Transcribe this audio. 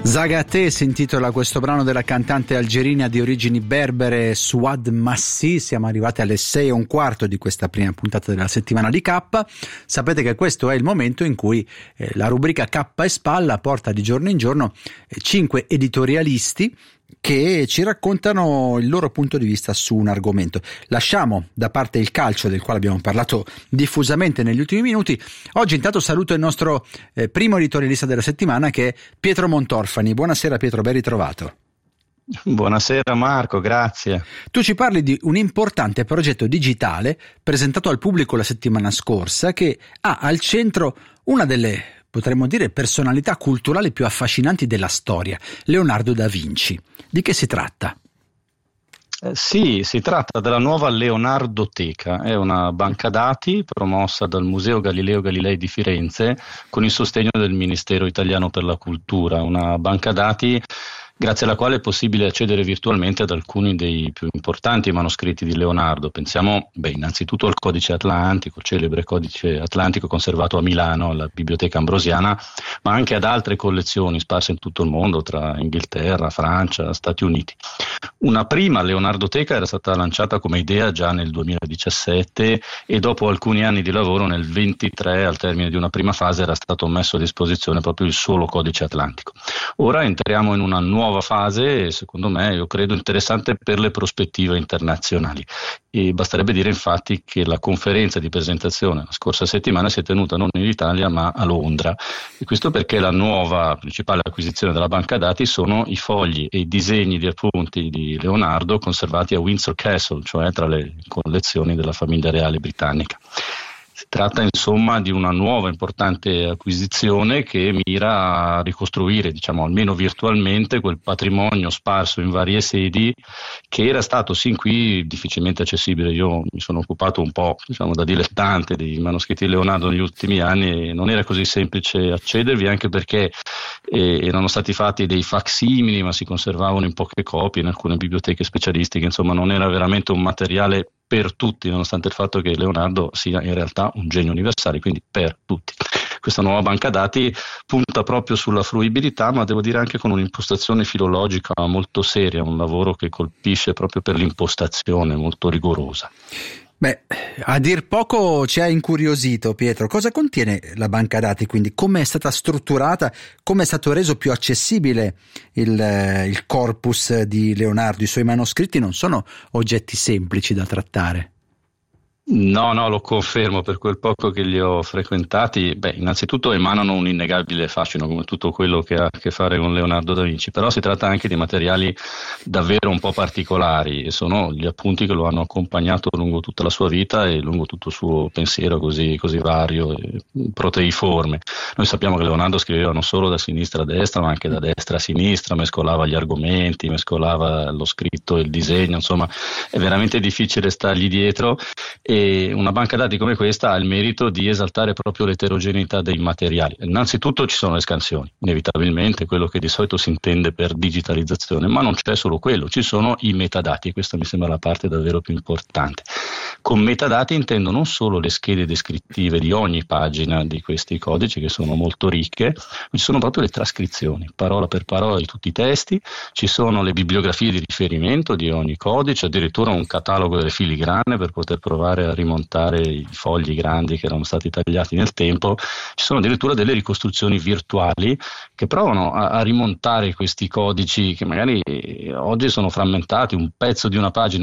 Zagatè si intitola questo brano della cantante algerina di origini berbere Souad Massi. Siamo arrivati alle 6:15 di questa prima puntata della settimana di K. Sapete che questo è il momento in cui la rubrica K e Spalla porta di giorno in giorno 5 editorialisti che ci raccontano il loro punto di vista su un argomento. Lasciamo da parte il calcio, del quale abbiamo parlato diffusamente negli ultimi minuti. Oggi intanto saluto il nostro primo editorialista della settimana, che è Pietro Montorfani. Buonasera Pietro, ben ritrovato. Buonasera Marco, grazie. Tu ci parli di un importante progetto digitale presentato al pubblico la settimana scorsa, che ha al centro una delle, potremmo dire, personalità culturali più affascinanti della storia, Leonardo da Vinci. Di che si tratta? Sì, si tratta della nuova Leonardoteca, è una banca dati promossa dal Museo Galileo Galilei di Firenze con il sostegno del Ministero Italiano per la Cultura, una banca dati grazie alla quale è possibile accedere virtualmente ad alcuni dei più importanti manoscritti di Leonardo. Pensiamo innanzitutto al Codice Atlantico, celebre Codice Atlantico conservato a Milano alla Biblioteca Ambrosiana, ma anche ad altre collezioni sparse in tutto il mondo, tra Inghilterra, Francia, Stati Uniti. Una prima Leonardoteca era stata lanciata come idea già nel 2017 e dopo alcuni anni di lavoro nel 2023, al termine di una prima fase, era stato messo a disposizione proprio il solo Codice Atlantico. Ora entriamo in una nuova fase, secondo me, io credo interessante per le prospettive internazionali, e basterebbe dire infatti che la conferenza di presentazione la scorsa settimana si è tenuta non in Italia ma a Londra, e questo perché la nuova principale acquisizione della banca dati sono i fogli e i disegni di appunti di Leonardo conservati a Windsor Castle, cioè tra le collezioni della famiglia reale britannica. Si tratta insomma di una nuova importante acquisizione che mira a ricostruire, almeno virtualmente, quel patrimonio sparso in varie sedi che era stato sin qui difficilmente accessibile. Io mi sono occupato un po', da dilettante dei manoscritti di Leonardo negli ultimi anni, e non era così semplice accedervi, anche perché erano stati fatti dei facsimili, ma si conservavano in poche copie in alcune biblioteche specialistiche. Insomma, non era veramente un materiale per tutti, nonostante il fatto che Leonardo sia in realtà un genio universale, quindi per tutti. Questa nuova banca dati punta proprio sulla fruibilità, ma devo dire anche con un'impostazione filologica molto seria, un lavoro che colpisce proprio per l'impostazione molto rigorosa. A dir poco ci ha incuriosito, Pietro. Cosa contiene la banca dati, quindi? Come è stata strutturata? Come è stato reso più accessibile il corpus di Leonardo? I suoi manoscritti non sono oggetti semplici da trattare. No, lo confermo, per quel poco che li ho frequentati. Innanzitutto emanano un innegabile fascino, come tutto quello che ha a che fare con Leonardo da Vinci, però si tratta anche di materiali davvero un po' particolari, e sono gli appunti che lo hanno accompagnato lungo tutta la sua vita e lungo tutto il suo pensiero così vario e proteiforme. Noi sappiamo che Leonardo scriveva non solo da sinistra a destra, ma anche da destra a sinistra, mescolava gli argomenti, mescolava lo scritto e il disegno, insomma è veramente difficile stargli dietro. E una banca dati come questa ha il merito di esaltare proprio l'eterogeneità dei materiali. Innanzitutto ci sono le scansioni, inevitabilmente quello che di solito si intende per digitalizzazione, ma non c'è solo quello, ci sono i metadati, e questa mi sembra la parte davvero più importante. Con metadati intendo non solo le schede descrittive di ogni pagina di questi codici, che sono molto ricche, ma ci sono proprio le trascrizioni, parola per parola, di tutti i testi, ci sono le bibliografie di riferimento di ogni codice, addirittura un catalogo delle filigrane per poter provare a rimontare i fogli grandi che erano stati tagliati nel tempo. Ci sono addirittura delle ricostruzioni virtuali che provano a rimontare questi codici che magari oggi sono frammentati, un pezzo di una pagina